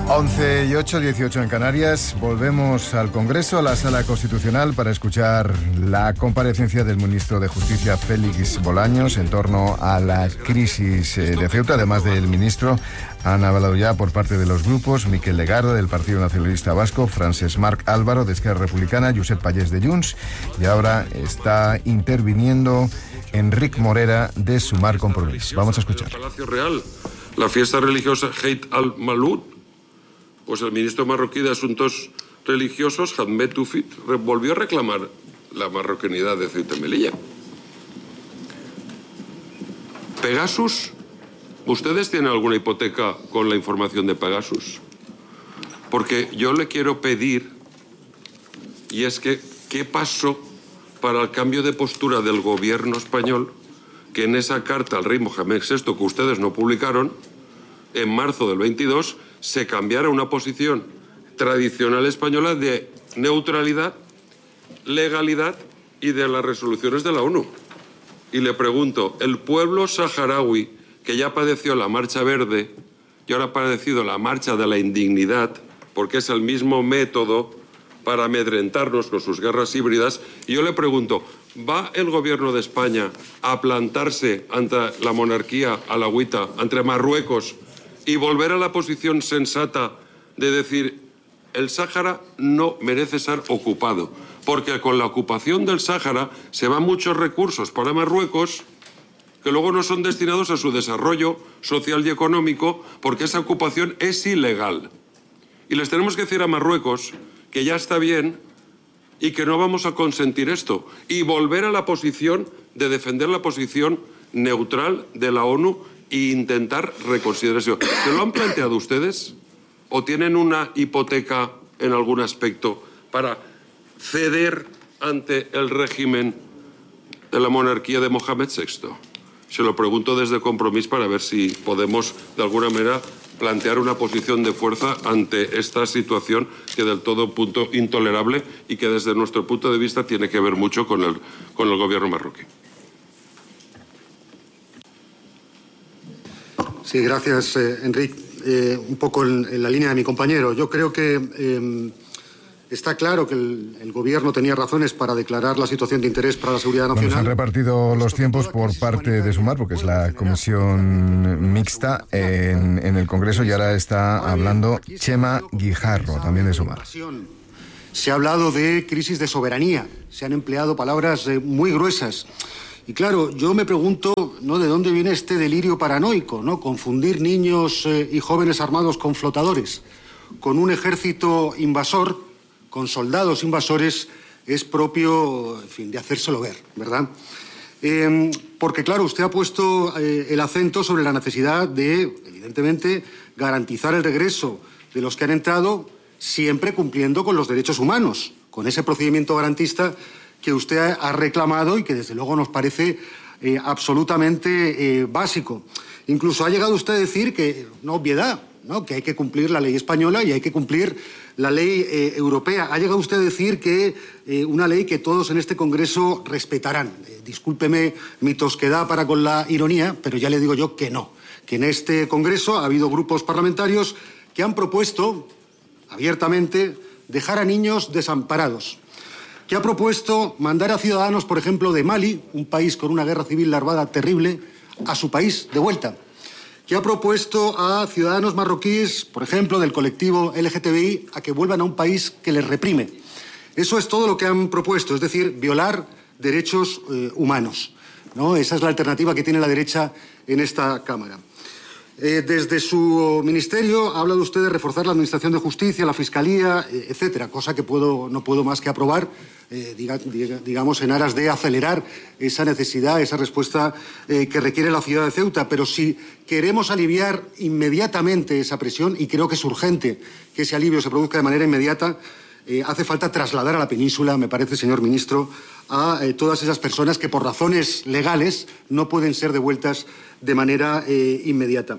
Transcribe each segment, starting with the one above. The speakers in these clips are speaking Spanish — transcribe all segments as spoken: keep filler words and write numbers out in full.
once y ocho, dieciocho en Canarias. Volvemos al Congreso, a la Sala Constitucional, para escuchar la comparecencia del ministro de Justicia, Félix Bolaños, en torno a la crisis de Ceuta. Además del ministro, han hablado ya por parte de los grupos Miquel Legarda, del Partido Nacionalista Vasco, Francesc Marc Álvaro, de Esquerra Republicana, Josep Pallés, de Junts, y ahora está interviniendo Enric Morera, de Sumar Compromís. Vamos a escuchar. Palacio Real, la fiesta religiosa Heit al-Malud. Pues el ministro marroquí de Asuntos Religiosos, Ahmed Toufik, volvió a reclamar la marroquinidad de Ceuta y Melilla. Pegasus, ¿ustedes tienen alguna hipoteca con la información de Pegasus? Porque yo le quiero pedir, y es que, ¿qué pasó para el cambio de postura del gobierno español, que en esa carta al rey Mohamed sexto, que ustedes no publicaron, en marzo del veintidós, se cambiara una posición tradicional española de neutralidad, legalidad y de las resoluciones de la ONU? Y le pregunto, el pueblo saharaui, que ya padeció la Marcha Verde y ahora ha padecido la Marcha de la Indignidad, porque es el mismo método para amedrentarnos con sus guerras híbridas, y yo le pregunto, ¿va el gobierno de España a plantarse ante la monarquía alauita, ante Marruecos, y volver a la posición sensata de decir, el Sáhara no merece ser ocupado, porque con la ocupación del Sáhara se van muchos recursos para Marruecos que luego no son destinados a su desarrollo social y económico, porque esa ocupación es ilegal? Y les tenemos que decir a Marruecos que ya está bien y que no vamos a consentir esto, y volver a la posición de defender la posición neutral de la ONU e intentar reconsiderar eso. ¿Se lo han planteado ustedes? ¿O tienen una hipoteca en algún aspecto para ceder ante el régimen de la monarquía de Mohamed sexto? Se lo pregunto desde Compromís para ver si podemos, de alguna manera, plantear una posición de fuerza ante esta situación que del todo punto intolerable y que desde nuestro punto de vista tiene que ver mucho con el, con el gobierno marroquí. Sí, gracias, eh, Enric. Eh, un poco en, en la línea de mi compañero. Yo creo que eh, está claro que el, el Gobierno tenía razones para declarar la situación de interés para la seguridad nacional. Bueno, se han repartido los tiempos por parte de Sumar, porque es la comisión mixta en, en el Congreso, y ahora está hablando Chema Guijarro, también de Sumar. Se ha hablado de crisis de soberanía, se han empleado palabras eh, muy gruesas. Y claro, yo me pregunto, ¿no?, de dónde viene este delirio paranoico, ¿no? Confundir niños eh, y jóvenes armados con flotadores, con un ejército invasor, con soldados invasores, es propio, en fin, de hacérselo ver, ¿verdad? Eh, porque, claro, usted ha puesto eh, el acento sobre la necesidad de, evidentemente, garantizar el regreso de los que han entrado, siempre cumpliendo con los derechos humanos, con ese procedimiento garantista que usted ha reclamado y que desde luego nos parece eh, absolutamente eh, básico. Incluso ha llegado usted a decir que, una obviedad, ¿no?, que hay que cumplir la ley española y hay que cumplir la ley eh, europea. Ha llegado usted a decir que eh, una ley que todos en este Congreso respetarán. Eh, discúlpeme mi tosquedad para con la ironía, pero ya le digo yo que no. Que en este Congreso ha habido grupos parlamentarios que han propuesto abiertamente dejar a niños desamparados, que ha propuesto mandar a ciudadanos, por ejemplo, de Mali, un país con una guerra civil larvada terrible, a su país de vuelta, que ha propuesto a ciudadanos marroquíes, por ejemplo, del colectivo L G T B I, a que vuelvan a un país que les reprime. Eso es todo lo que han propuesto, es decir, violar derechos eh, humanos, ¿no? Esa es la alternativa que tiene la derecha en esta Cámara. Eh, desde su ministerio ha hablado usted de reforzar la Administración de Justicia, la Fiscalía, eh, etcétera, cosa que puedo, no puedo más que aprobar, eh, diga, diga, digamos, en aras de acelerar esa necesidad, esa respuesta eh, que requiere la ciudad de Ceuta. Pero si queremos aliviar inmediatamente esa presión, y creo que es urgente que ese alivio se produzca de manera inmediata, eh, hace falta trasladar a la península, me parece, señor ministro, a eh, todas esas personas que por razones legales no pueden ser devueltas de manera eh, inmediata.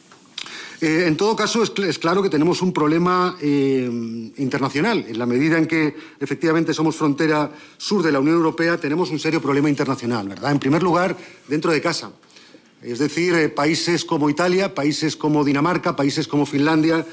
Eh, en todo caso, es, es claro que tenemos un problema eh, internacional. En la medida en que efectivamente somos frontera sur de la Unión Europea, tenemos un serio problema internacional, ¿verdad? En primer lugar, dentro de casa. Es decir, eh, países como Italia, países como Dinamarca, países como Finlandia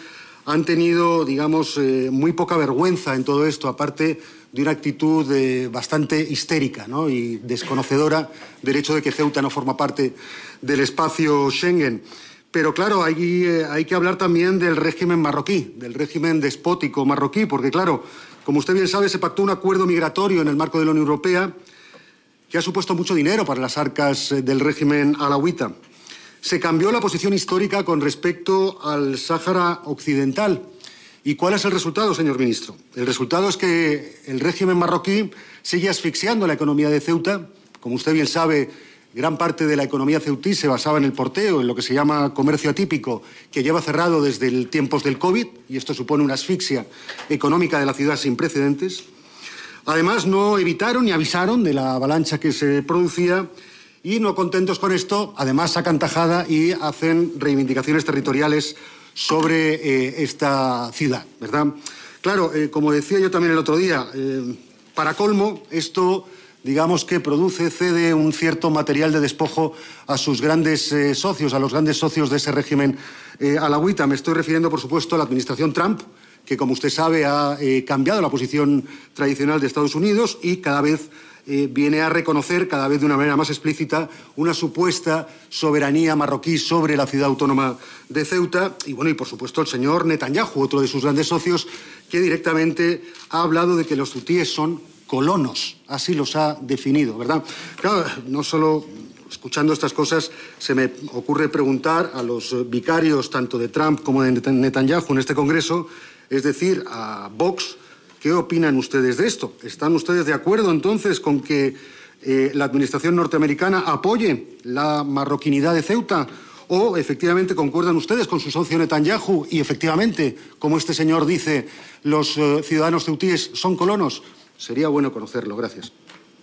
han tenido, digamos, eh, muy poca vergüenza en todo esto, aparte de una actitud eh, bastante histérica, ¿no?, y desconocedora del hecho de que Ceuta no forma parte del espacio Schengen. Pero claro, hay, eh, hay que hablar también del régimen marroquí, del régimen despótico marroquí, porque claro, como usted bien sabe, se pactó un acuerdo migratorio en el marco de la Unión Europea que ha supuesto mucho dinero para las arcas del régimen alawita. Se cambió la posición histórica con respecto al Sáhara Occidental. ¿Y cuál es el resultado, señor ministro? El resultado es que el régimen marroquí sigue asfixiando la economía de Ceuta. Como usted bien sabe, gran parte de la economía ceutí se basaba en el porteo, en lo que se llama comercio atípico, que lleva cerrado desde el tiempos del COVID, y esto supone una asfixia económica de la ciudad sin precedentes. Además, no evitaron ni avisaron de la avalancha que se producía y, no contentos con esto, además sacan tajada y hacen reivindicaciones territoriales sobre eh, esta ciudad, ¿verdad? Claro, eh, como decía yo también el otro día, eh, para colmo, esto, digamos que produce, cede un cierto material de despojo a sus grandes eh, socios, a los grandes socios de ese régimen eh, alawita. Me estoy refiriendo, por supuesto, a la administración Trump, que, como usted sabe, ha eh, cambiado la posición tradicional de Estados Unidos y cada vez eh, viene a reconocer, cada vez de una manera más explícita, una supuesta soberanía marroquí sobre la ciudad autónoma de Ceuta. Y, bueno, y por supuesto el señor Netanyahu, otro de sus grandes socios, que directamente ha hablado de que los hutíes son colonos, así los ha definido, ¿verdad? Claro, no solo escuchando estas cosas se me ocurre preguntar a los vicarios tanto de Trump como de Netanyahu en este Congreso, es decir, a Vox, ¿qué opinan ustedes de esto? ¿Están ustedes de acuerdo entonces con que eh, la administración norteamericana apoye la marroquinidad de Ceuta? ¿O efectivamente concuerdan ustedes con su socio Netanyahu y efectivamente, como este señor dice, los eh, ciudadanos ceutíes son colonos? Sería bueno conocerlo. Gracias.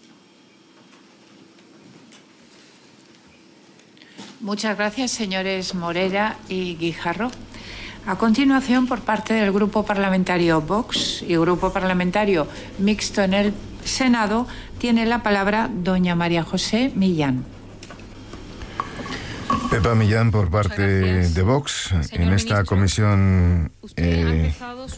Muchas gracias, señores Morera y Guijarro. A continuación, por parte del Grupo Parlamentario Vox y Grupo Parlamentario Mixto en el Senado, tiene la palabra doña María José Millán. Pepa Millán, por parte de Vox, en esta comisión eh,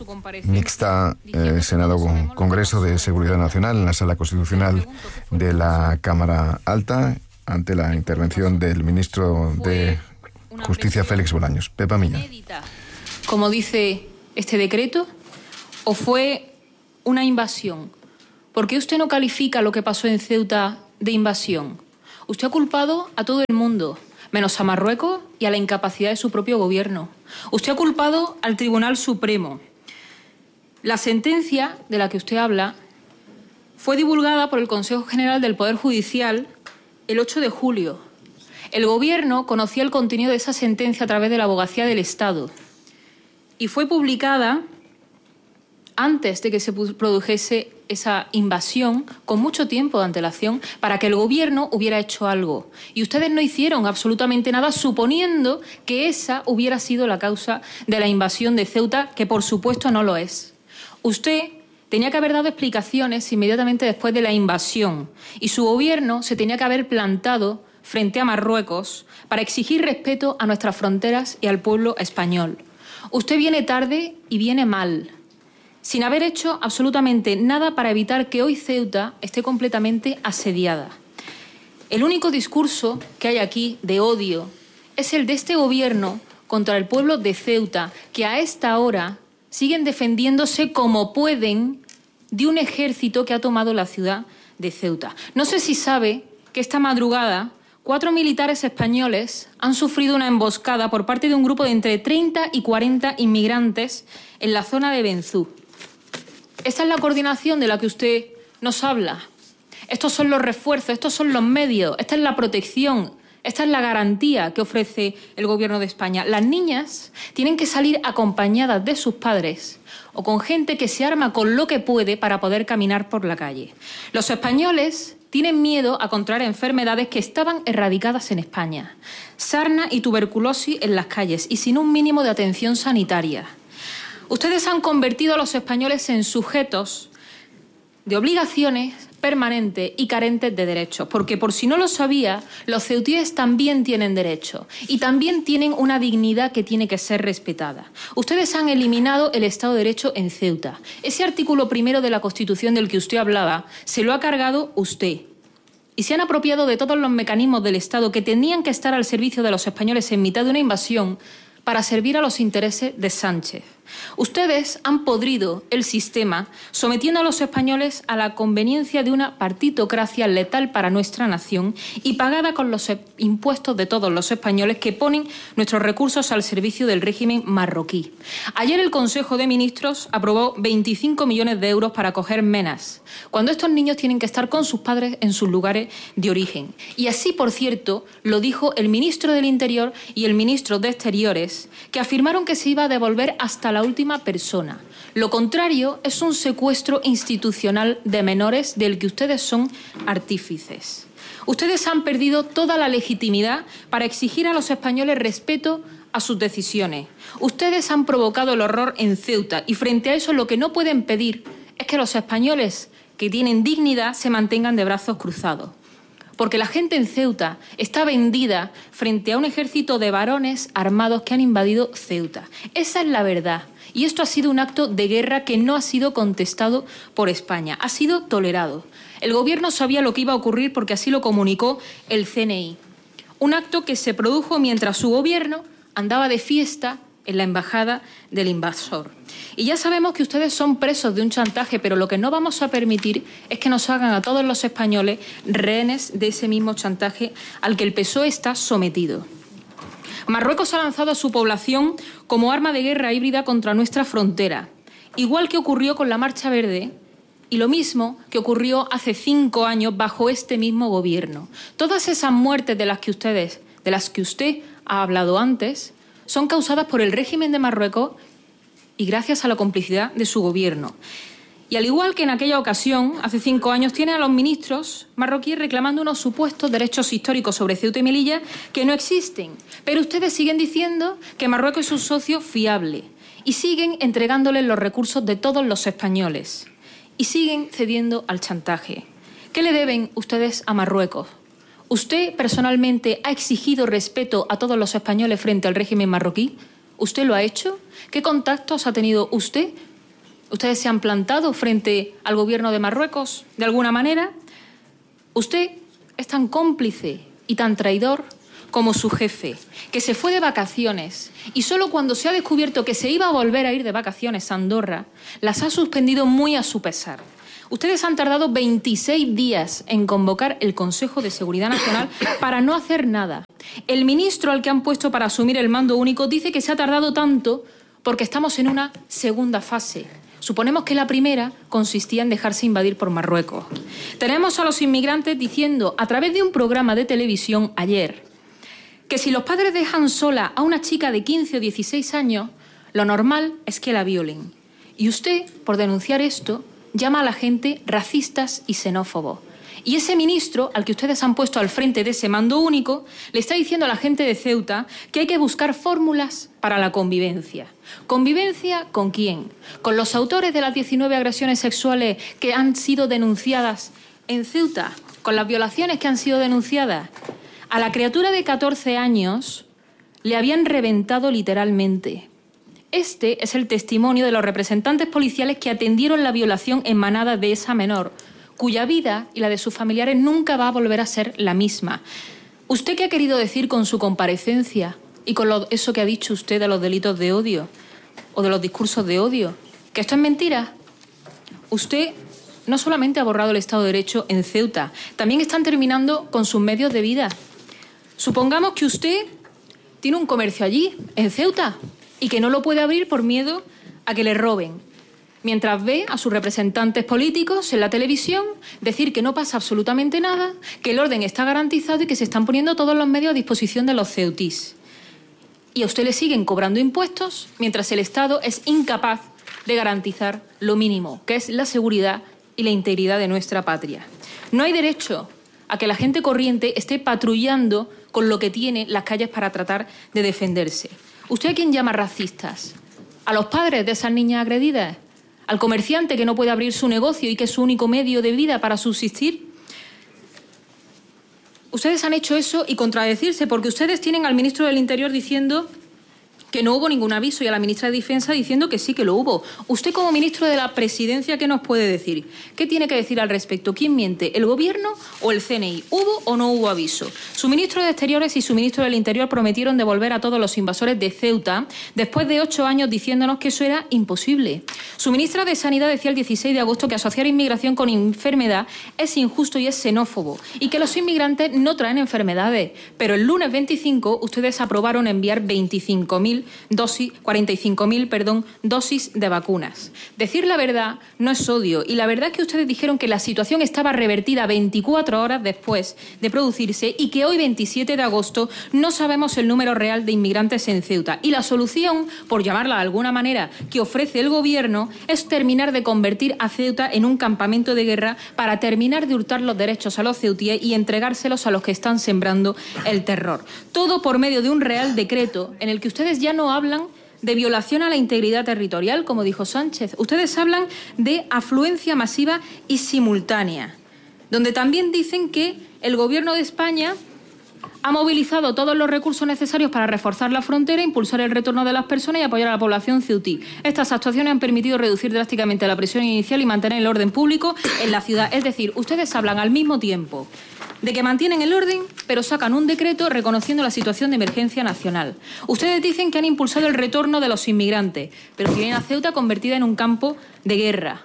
mixta eh, Senado-Congreso de Seguridad Nacional, en la Sala Constitucional de la Cámara Alta, ante la intervención del ministro de Justicia, Félix Bolaños. Pepa Millán. Como dice este decreto, ¿o fue una invasión? ¿Por qué usted no califica lo que pasó en Ceuta de invasión? Usted ha culpado a todo el mundo, menos a Marruecos y a la incapacidad de su propio gobierno. Usted ha culpado al Tribunal Supremo. La sentencia de la que usted habla fue divulgada por el Consejo General del Poder Judicial el ocho de julio. El Gobierno conocía el contenido de esa sentencia a través de la Abogacía del Estado y fue publicada antes de que se produjese esa invasión, con mucho tiempo de antelación, para que el Gobierno hubiera hecho algo. Y ustedes no hicieron absolutamente nada, suponiendo que esa hubiera sido la causa de la invasión de Ceuta, que por supuesto no lo es. Usted tenía que haber dado explicaciones inmediatamente después de la invasión y su Gobierno se tenía que haber plantado frente a Marruecos para exigir respeto a nuestras fronteras y al pueblo español. Usted viene tarde y viene mal, sin haber hecho absolutamente nada para evitar que hoy Ceuta esté completamente asediada. El único discurso que hay aquí de odio es el de este Gobierno contra el pueblo de Ceuta, que a esta hora siguen defendiéndose como pueden de un ejército que ha tomado la ciudad de Ceuta. No sé si sabe que esta madrugada cuatro militares españoles han sufrido una emboscada por parte de un grupo de entre treinta y cuarenta inmigrantes en la zona de Benzú. Esta es la coordinación de la que usted nos habla. Estos son los refuerzos, estos son los medios, esta es la protección, esta es la garantía que ofrece el Gobierno de España. Las niñas tienen que salir acompañadas de sus padres o con gente que se arma con lo que puede para poder caminar por la calle. Los españoles tienen miedo a contraer enfermedades que estaban erradicadas en España. Sarna y tuberculosis en las calles y sin un mínimo de atención sanitaria. Ustedes han convertido a los españoles en sujetos de obligaciones permanentes y carentes de derechos, porque por si no lo sabía, los ceutíes también tienen derechos y también tienen una dignidad que tiene que ser respetada. Ustedes han eliminado el Estado de Derecho en Ceuta. Ese artículo primero de la Constitución del que usted hablaba se lo ha cargado usted. Y se han apropiado de todos los mecanismos del Estado que tenían que estar al servicio de los españoles en mitad de una invasión para servir a los intereses de Sánchez. Ustedes han podrido el sistema sometiendo a los españoles a la conveniencia de una partitocracia letal para nuestra nación y pagada con los impuestos de todos los españoles que ponen nuestros recursos al servicio del régimen marroquí. Ayer el Consejo de Ministros aprobó veinticinco millones de euros para acoger menas, cuando estos niños tienen que estar con sus padres en sus lugares de origen. Y así, por cierto, lo dijo el ministro del Interior y el ministro de Exteriores, que afirmaron que se iba a devolver hasta la última persona. Lo contrario es un secuestro institucional de menores del que ustedes son artífices. Ustedes han perdido toda la legitimidad para exigir a los españoles respeto a sus decisiones. Ustedes han provocado el horror en Ceuta y frente a eso lo que no pueden pedir es que los españoles que tienen dignidad se mantengan de brazos cruzados. Porque la gente en Ceuta está vendida frente a un ejército de varones armados que han invadido Ceuta. Esa es la verdad. Y esto ha sido un acto de guerra que no ha sido contestado por España, ha sido tolerado. El Gobierno sabía lo que iba a ocurrir porque así lo comunicó el C N I. Un acto que se produjo mientras su Gobierno andaba de fiesta en la embajada del invasor. Y ya sabemos que ustedes son presos de un chantaje, pero lo que no vamos a permitir es que nos hagan a todos los españoles rehenes de ese mismo chantaje al que el P S O E está sometido. Marruecos ha lanzado a su población como arma de guerra híbrida contra nuestra frontera, igual que ocurrió con la Marcha Verde y lo mismo que ocurrió hace cinco años bajo este mismo Gobierno. Todas esas muertes de las que ustedes, de las que usted ha hablado antes, son causadas por el régimen de Marruecos y gracias a la complicidad de su Gobierno. Y al igual que en aquella ocasión, hace cinco años, tiene a los ministros marroquíes reclamando unos supuestos derechos históricos sobre Ceuta y Melilla que no existen. Pero ustedes siguen diciendo que Marruecos es un socio fiable y siguen entregándoles los recursos de todos los españoles y siguen cediendo al chantaje. ¿Qué le deben ustedes a Marruecos? ¿Usted personalmente ha exigido respeto a todos los españoles frente al régimen marroquí? ¿Usted lo ha hecho? ¿Qué contactos ha tenido usted? ¿Ustedes se han plantado frente al Gobierno de Marruecos de alguna manera? Usted es tan cómplice y tan traidor como su jefe, que se fue de vacaciones y solo cuando se ha descubierto que se iba a volver a ir de vacaciones a Andorra, las ha suspendido muy a su pesar. Ustedes han tardado veintiséis días en convocar el Consejo de Seguridad Nacional para no hacer nada. El ministro al que han puesto para asumir el mando único dice que se ha tardado tanto porque estamos en una segunda fase. Suponemos que la primera consistía en dejarse invadir por Marruecos. Tenemos a los inmigrantes diciendo a través de un programa de televisión ayer que si los padres dejan sola a una chica de quince o dieciséis años, lo normal es que la violen. Y usted, por denunciar esto, llama a la gente racistas y xenófobos. Y ese ministro, al que ustedes han puesto al frente de ese mando único, le está diciendo a la gente de Ceuta que hay que buscar fórmulas para la convivencia. ¿Convivencia con quién? ¿Con los autores de las diecinueve agresiones sexuales que han sido denunciadas en Ceuta? ¿Con las violaciones que han sido denunciadas? A la criatura de catorce años le habían reventado literalmente. Este es el testimonio de los representantes policiales que atendieron la violación en manada de esa menor, cuya vida y la de sus familiares nunca va a volver a ser la misma. ¿Usted qué ha querido decir con su comparecencia y con lo, eso que ha dicho usted de los delitos de odio o de los discursos de odio? ¿Que esto es mentira? Usted no solamente ha borrado el Estado de Derecho en Ceuta, también están terminando con sus medios de vida. Supongamos que usted tiene un comercio allí, en Ceuta, y que no lo puede abrir por miedo a que le roben, mientras ve a sus representantes políticos en la televisión decir que no pasa absolutamente nada, que el orden está garantizado y que se están poniendo todos los medios a disposición de los ceutís. Y a usted le siguen cobrando impuestos mientras el Estado es incapaz de garantizar lo mínimo, que es la seguridad y la integridad de nuestra patria. No hay derecho a que la gente corriente esté patrullando con lo que tiene las calles para tratar de defenderse. ¿Usted a quién llama racistas? ¿A los padres de esas niñas agredidas? al comerciante que no puede abrir su negocio y que es su único medio de vida para subsistir. Ustedes han hecho eso y contradecirse, porque ustedes tienen al ministro del Interior diciendo que no hubo ningún aviso y a la ministra de Defensa diciendo que sí que lo hubo. Usted, como ministro de la Presidencia, ¿qué nos puede decir? ¿Qué tiene que decir al respecto? ¿Quién miente, el Gobierno o el C N I? ¿Hubo o no hubo aviso? Su ministro de Exteriores y su ministro del Interior prometieron devolver a todos los invasores de Ceuta después de ocho años diciéndonos que eso era imposible. Su ministra de Sanidad decía el dieciséis de agosto que asociar inmigración con enfermedad es injusto y es xenófobo y que los inmigrantes no traen enfermedades. Pero el lunes veinticinco ustedes aprobaron enviar veinticinco mil dosis, cuarenta y cinco mil, perdón, dosis de vacunas. Decir la verdad no es odio, y la verdad es que ustedes dijeron que la situación estaba revertida veinticuatro horas después de producirse y que hoy, veintisiete de agosto, no sabemos el número real de inmigrantes en Ceuta. Y la solución, por llamarla de alguna manera, que ofrece el Gobierno es terminar de convertir a Ceuta en un campamento de guerra para terminar de hurtar los derechos a los ceutíes y entregárselos a los que están sembrando el terror. Todo por medio de un Real Decreto en el que ustedes ya no hablan de violación a la integridad territorial, como dijo Sánchez. Ustedes hablan de afluencia masiva y simultánea, donde también dicen que el Gobierno de España ha movilizado todos los recursos necesarios para reforzar la frontera, impulsar el retorno de las personas y apoyar a la población ceutí. Estas actuaciones han permitido reducir drásticamente la presión inicial y mantener el orden público en la ciudad. Es decir, ustedes hablan al mismo tiempo de que mantienen el orden, pero sacan un decreto reconociendo la situación de emergencia nacional. Ustedes dicen que han impulsado el retorno de los inmigrantes, pero tienen a Ceuta convertida en un campo de guerra.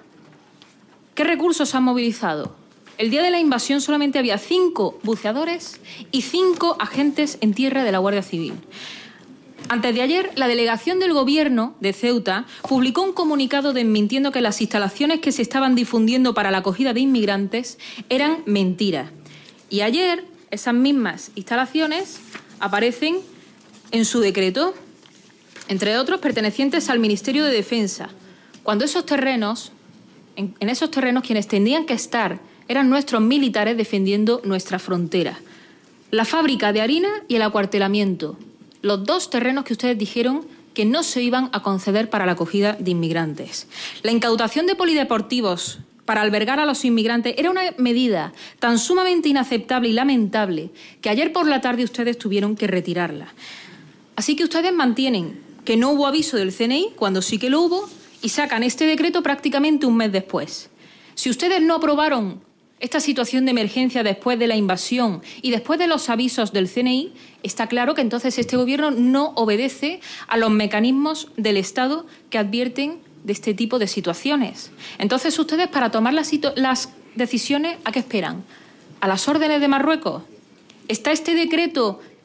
¿Qué recursos han movilizado? El día de la invasión solamente había cinco buceadores y cinco agentes en tierra de la Guardia Civil. Antes de ayer, la delegación del Gobierno de Ceuta publicó un comunicado desmintiendo que las instalaciones que se estaban difundiendo para la acogida de inmigrantes eran mentiras. Y ayer, esas mismas instalaciones aparecen en su decreto, entre otros pertenecientes al Ministerio de Defensa, cuando esos terrenos, en, en esos terrenos quienes tendrían que estar eran nuestros militares defendiendo nuestra frontera. La fábrica de harina y el acuartelamiento, los dos terrenos que ustedes dijeron que no se iban a conceder para la acogida de inmigrantes. La incautación de polideportivos para albergar a los inmigrantes era una medida tan sumamente inaceptable y lamentable que ayer por la tarde ustedes tuvieron que retirarla. Así que ustedes mantienen que no hubo aviso del C N I cuando sí que lo hubo y sacan este decreto prácticamente un mes después. Si ustedes no aprobaron esta situación de emergencia después de la invasión y después de los avisos del C N I, está claro que entonces este Gobierno no obedece a los mecanismos del Estado que advierten de este tipo de situaciones. Entonces, ustedes, para tomar las, las decisiones, ¿a qué esperan? ¿A las órdenes de Marruecos? ¿Está este decreto